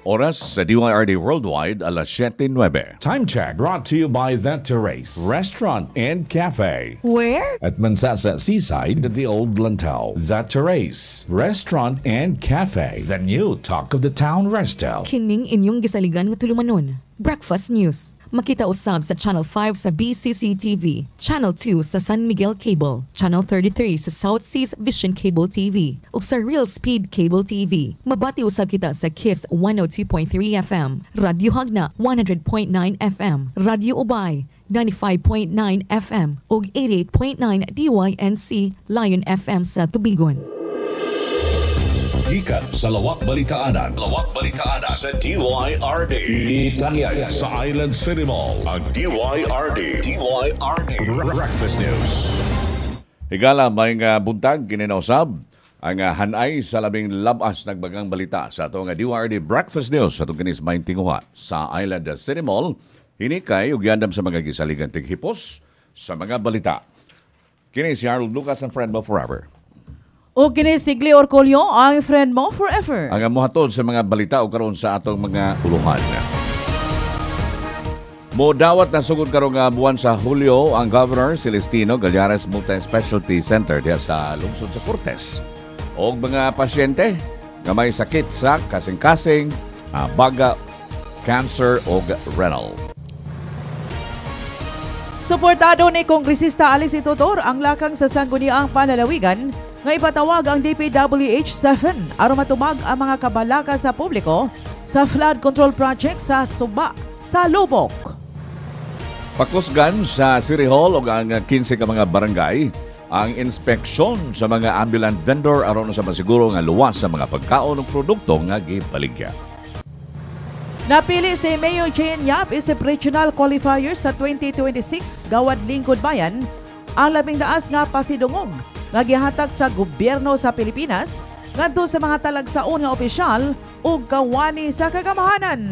Oras sa DYRD Worldwide, alas 7:09. Time check brought to you by The Terrace Restaurant and Cafe. Where? At Mansasa Seaside at the Old Lantau. The Terrace Restaurant and Cafe. The new talk of the town resto. Kining inyong gisaligan nga tulumanon. Breakfast News. Makita usab sa Channel 5 sa BCC-TV, Channel 2 sa San Miguel Cable, Channel 33 sa South Seas Vision Cable TV, ug sa Real Speed Cable TV. Mabati usab kita sa Kiss 102.3 FM, Radyo Hagna 100.9 FM, Radyo Ubay 95.9 FM ug 88.9 DYNC Lion FM sa Tubigon. Gikan sa Lawak Balitaanan sa DYRD. Italian sa Island City Mall. Ang DYRD Breakfast News. Higala may nga buntag kininausab ang hanay sa labing labas nagbagang balita sa atong DYRD Breakfast News sa itong kinis may tinguha sa Island City Mall. Hinikay ug yandam sa mga gisaligan tighipos sa mga balita. Kini si Harold Lucas and friend mo forever. O kini si Gli Orcolio, ang friend mo forever. Ang mohatod sa mga balita o karon sa atong mga uluhan. Modawat na sugod karong buwan sa Hulyo ang Governor Celestino Gallares Multi-Specialty Center diha sa lungsod sa Cortes. Og mga pasyente nga may sakit sa kasing-kasing, baga, cancer o renal. Suportado ni Kongresista Alice Itotor ang lakang sa sangguniang panlalawigan nga ipatawag ang DPWH-7 aron matumag ang mga kabalaka sa publiko sa flood control project sa Suba, sa Lubok. Pakusgan sa City Hall o ang 15 ka mga barangay ang inspeksyon sa mga ambulant vendor aron sa masiguro nga luwas sa mga pagkaon ug produkto nga gibaligya. Napili si Mayor Jane Yap is regional qualifier sa 2026 Gawad Lingkod Bayan ang labing taas nga pasidungog nga gihatag sa gobyerno sa Pilipinas ngadto sa mga talagsaon nga opisyal ug kawani sa kagamahanan.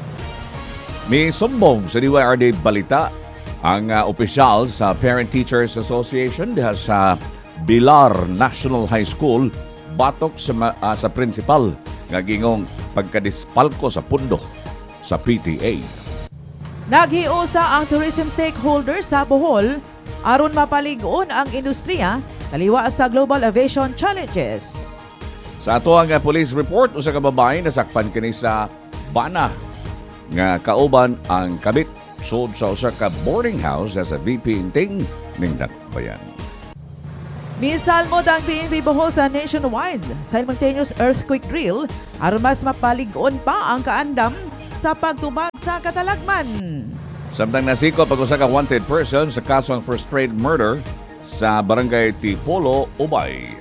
May sumbong sa DYRD Balita ang opisyal sa Parent Teachers Association diha sa Bilar National High School batok sa principal nga gingong pagkadispalko sa pundo sa PTA. Naghiusa ang tourism stakeholders sa Bohol aron mapalig-on ang industriya kaliwa sa Global Aviation Challenges. Sa ato ang police report usa ka babae nasakpan kini sa bana nga kauban ang kabit sud sa usa ka boarding house sa VP Inting ning Dakbayan. Misalmod ang PNP Bohol sa nationwide simultaneous earthquake drill aron mas mapalig-on pa ang kaandam sa pagtubag sa katalagman. Samtang nasiko pag usa ka wanted person sa kaso ng first grade murder sa barangay Tipolo, Ubay.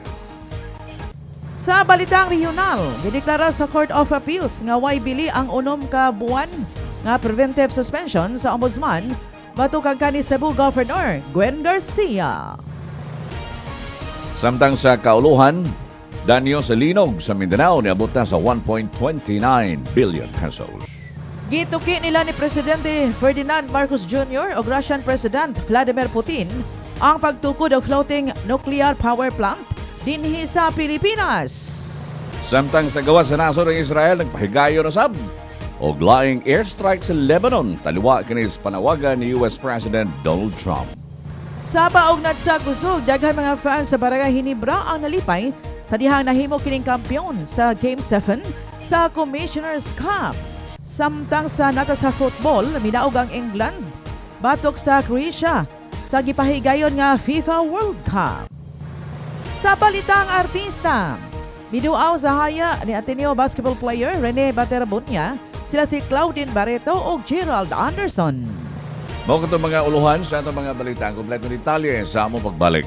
Sa balitang regional, gideklara sa Court of Appeals nga way bili ang 6 ka buwan nga preventive suspension sa ombudsman batok kang kanhi Cebu Governor Gwen Garcia. Samtang sa kauluhan, danyo sa linog sa Mindanao niabot na sa 1.29 billion pesos. Gituki nila ni Presidente Ferdinand Marcos Jr. o Russian President Vladimir Putin ang pagtukod ng floating nuclear power plant dinhi sa Pilipinas. Samtang sa gawas sa nasod ng Israel nagpahigayon na sab og laing airstrike sa Lebanon taliwa kinis panawagan ni US President Donald Trump. Sa paog sa kusog, daghang mga fans sa Barangay Hinebra ang nalipay sa dihang nahimo kining kampyon sa Game 7 sa Commissioner's Cup. Samtang sa nata sa football, minaog ang England batok sa Croatia sa gipahigayon nga FIFA World Cup. Sa balitang artista, biduaw sa haya ni Ateneo basketball player Rene Baterbunya, sila si Claudine Barreto o Gerald Anderson. Mao katong mga uluhan sa atong mga balita ang kompleto detalye sa among pagbalik.